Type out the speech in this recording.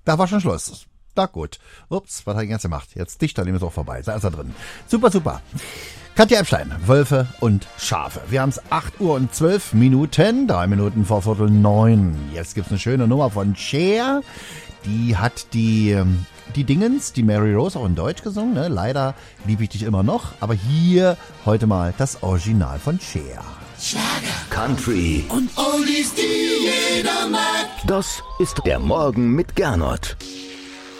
Da war schon Schluss. Na gut. Ups, was hat er jetzt gemacht? Jetzt Dichterleben ist auch vorbei. Da ist er drin. Super, super. Katja Epstein, Wölfe und Schafe. Wir haben es 8:12, 3 Minuten vor 8:45. Jetzt gibt's eine schöne Nummer von Cher. Die hat die Dingens, die Mary Rose auch in Deutsch gesungen. Ne? Leider liebe ich dich immer noch. Aber hier heute mal das Original von Cher. Schlager, Country und Oldies, die jeder mag. Das ist der Morgen mit Gernot.